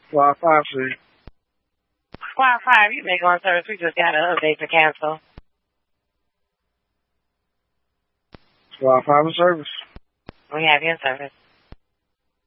Squad 5, see. Squad 5, you make on service. We just got an update to cancel. Squad 5 in service. We have you in service.